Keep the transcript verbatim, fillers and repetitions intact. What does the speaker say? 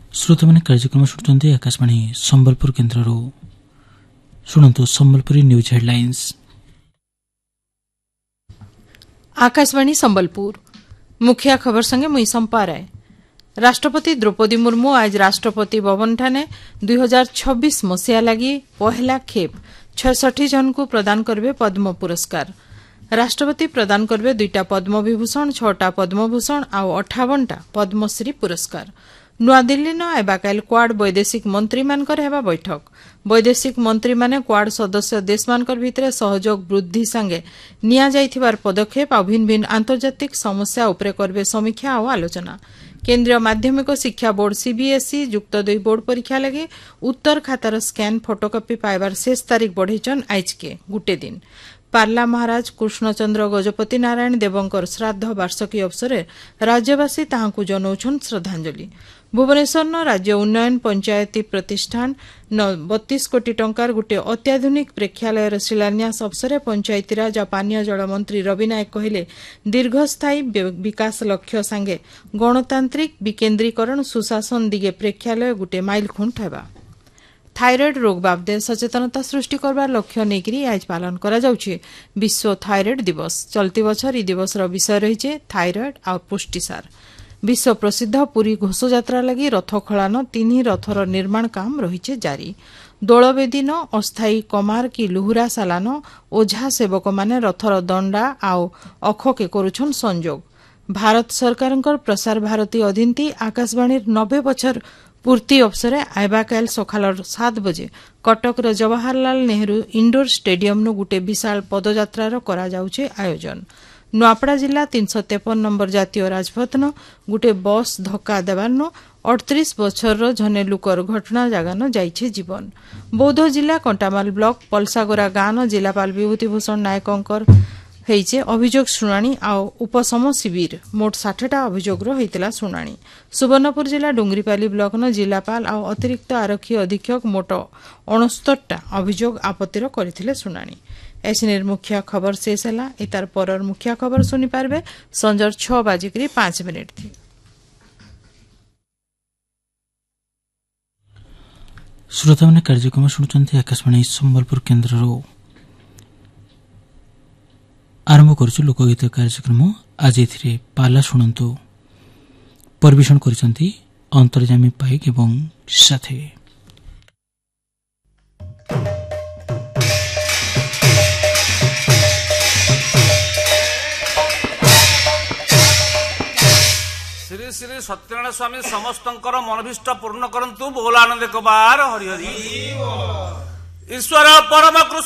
श्रोता मैंने कार्यक्रम शुणुंट आकाशवाणी संबलपुर केन्द्र शुणु संबलपुरी न्यूज हेडलाइंस। आकाशवाणी संबलपुर मुखिया खबर संगे मुई संपा राय। राष्ट्रपति द्रौपदी मुर्मू आज राष्ट्रपति भवन ठाने दुई हजार छब्बीस मसीहा लगी पहला खेप छठी जन को प्रदान करबे पद्म पुरस्कार। राष्ट्रपति प्रदान करबे दुईटा पद्म विभूषण, छटा पद्मभूषण आउ अठावनटा पद्मश्री पुरस्कार। नुआदिल्ली न एबाकाल क्वाड वैदेशिक मंत्री मानकर हेबा बैठक। वैदेशिक मंत्री माने क्वाड सदस्य देश मानकर भितरे सहयोग वृद्धि संगे निया जाइथिबार पदक्षेप आ भिन्न भिन्न आंतर्जातिक समस्या उपरे करबे समीक्षा आ आलोचना। केन्द्रीय माध्यमिक शिक्षा बोर्ड सीबीएसई युक्त दुई बोर्ड परीक्षा लगे उत्तर खातार स्कैन फोटोकॉपी पाइबार शेष तारीख बढ़ेचन आज के गुटे दिन। पार्ला महाराज कृष्णचंद्र गजपति नारायण देवंकर श्राद्ध वार्षिकी अवसर राज्यवासी ताहांकु जनौछन श्रद्धांजलि। भुवनेश्वर न राज्य उन्नयन पंचायती प्रतिष्ठान न बत्तीस कोटी टंकार गुटे अत्याधुनिक प्रेक्षालयर शिलान्यास अवसर पंचायतीराज और पानीय जल मंत्री रवि नायक कहले दीर्घस्थायी विकास लक्ष्य सांगे गणतांत्रिक विकेन्द्रीकरण सुशासन दिगे प्रेक्षालय गुटे माइल खुंट हेबा। थायरॉइड रोग बाबदे सचेतनता सृष्टि करबार लक्ष्य नेकरी आज पालन करा जाउछि विश्व थायरॉइड दिवस। चलती बछर ई दिवसर विषय रहिছে थायरॉइड और पुष्टिसार। विश्व प्रसिद्ध पुरी घोषयात्रा लगी रथ खलान तीन रथर निर्माण काम रहिছে जारी। दोलवेदी न अस्थायी कमार की लुहुरा सालान ओझा सेवक माने रथर दंडा आउ अख के करुछन संजोग। भारत सरकारंकर प्रसार भारती अधीनती आकाशवाणी नब्बे बछर पूर्ति अवसर आइबाकाल सकाल सात बजे कटकर जवाहरलाल नेहरू इंडोर स्टेडियम नु गुटे विशाल पदयात्रार करा जाउछे आयोजन। नुआपड़ा जिला तीन सौ तेपन नंबर जातीय राजपथ न गुटे बस धक्का देवार अड़तीस बछर झने लुकर घटना जगान जाइछे जीवन। बौद्ध जिला कंटामाल ब्लॉक पलसागोरा गाँ न जिलापाल विभूतिभूषण नायकंकर हेइचे अभियोग शुणाणी आउ उपशम शिविर मोट साठटा अभियोगर होइतिला शुणाणी। सुवर्णपुर जिला डुंगरीपाली ब्लॉक न जिलापाल आउ अतिरिक्त आरक्षी अधीक्षक मोट अणस्तरटा अभियोग आपत्तिर करथिले शुणाणी। एसनेर मुख्य खबर शेष है। इतार परर मुख्य खबर सुनी पारबे संजर छह बाजिक पांच मिनिट थी। श्रोता मैंने कार्यक्रम शुणुंट आकाशवाणी संबलपुर केन्द्र आरंभ करुछु लोकगीत कार्यक्रम। आज एथिरे पाला शुणु परिवेषण करिसंती अंतर्जामी पाइक एवं साथे। श्री श्री सत्यनारायण स्वामी समस्तंकर मनोभीष्ट पूर्ण करंतु बोलानंद कबार हरि हरि ईश्वर परम कृष्ण